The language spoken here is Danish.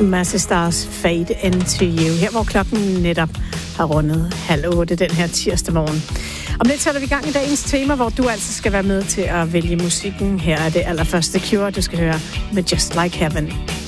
Massive Stars Fade Into You. Her hvor klokken netop har rundet 7:30 den her tirsdag morgen. Om lidt sætter vi i gang i dagens tema, hvor du altså skal være med til at vælge musikken. Her er det allerførste Cure, du skal høre med Just Like Heaven.